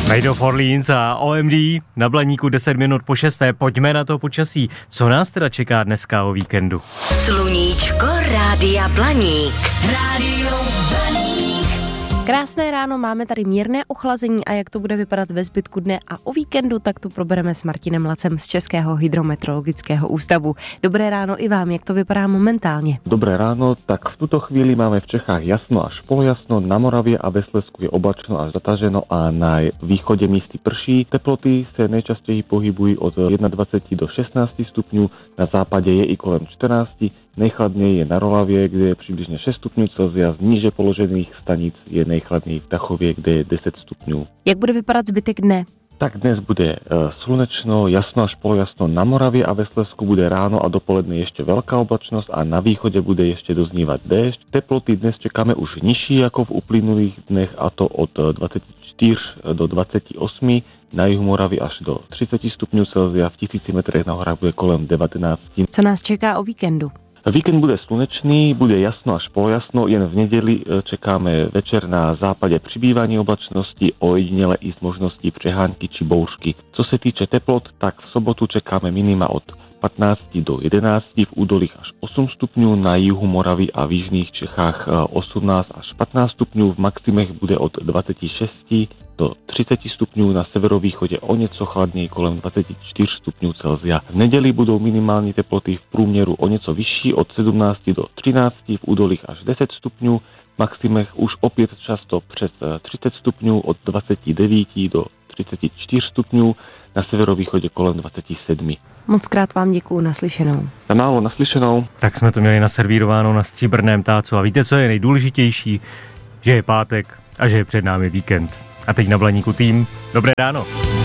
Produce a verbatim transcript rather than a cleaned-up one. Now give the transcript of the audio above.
Made of Orleans a O M D na Blaníku deset minut po šesté. Pojďme na to počasí. Co nás teda čeká dneska o víkendu? Sluníčko Rádia Blaník. Rádio Blaník. Krásné ráno, máme tady mírné ochlazení a jak to bude vypadat ve zbytku dne a o víkendu, tak to probereme s Martinem Lacem z Českého hydrometeorologického ústavu. Dobré ráno i vám, jak to vypadá momentálně? Dobré ráno, tak v tuto chvíli máme v Čechách jasno až polojasno, na Moravě a ve Slezsku je oblačno až zataženo a na východě místy prší. Teploty se nejčastěji pohybují od dvacet jedna do šestnáct stupňů, na západě je i kolem čtrnáct. Nejchladněji je na Rolavě, kde je přibližně šest stupňů Celsia, z níže položených stanic je nejchladněji v Tachově, kde je deset stupňů. Jak bude vypadat zbytek dne? Tak dnes bude uh, slunečno, jasno až polojasno na Moravě a ve Slezsku bude ráno a dopoledne ještě velká oblačnost a na východě bude ještě doznívat déšť. Teploty dnes čekáme už nižší jako v uplynulých dnech, a to od dvacet čtyři do dvacet osm, na jihu Moravy až do třicet stupňů Celsia, v tisíci metrech na horách bude kolem devatenáct. Co nás čeká o víkendu? Víkend bude slunečný, bude jasno až polojasno, jen v neděli čekáme večer na západě přibývání oblačnosti, ojediněle i s možností přehánky či bouřky. Co se týče teplot, tak v sobotu čekáme minima od patnáct do jedenácti, v údolích až osm stupňů, na jihu Moravy a v jižních Čechách osmnáct až patnáct stupňů, v maximech bude od dvacet šest do třicet stupňů, na severovýchodě o něco chladněji kolem dvacet čtyři stupňů Celsia. V neděli budou minimální teploty v průměru o něco vyšší, od sedmnáct do třinácti, v údolích až deset stupňů, v maximech už opět často přes třicet stupňů, od dvacet devět do třicet čtyři stupňů, na severovýchodě kolem dvacet sedm. Moc krát vám děkuju, naslyšenou. Na málo, naslyšenou. Tak jsme to měli naservírováno na stříbrném tácu a víte, co je nejdůležitější? Že je pátek a že je před námi víkend. A teď na Blaníku tým. Dobré ráno.